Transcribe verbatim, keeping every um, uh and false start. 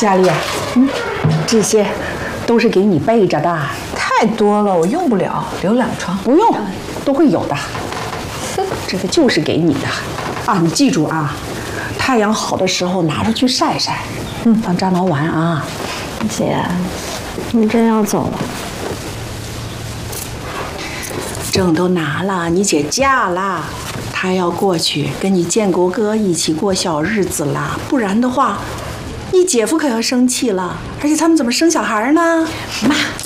佳丽，嗯，这些都是给你备着的。 太多了，我用不了，留两床。 不用，都会有的。这个就是给你的啊！你记住啊，太阳好的时候拿出去晒晒，嗯，帮张挠完啊。 姐，你真要走了？ 证都拿了，你姐嫁了，她要过去跟你建国哥一起过小日子啦，不然的话，你姐夫可要生气了，而且他们怎么生小孩呢？ 妈。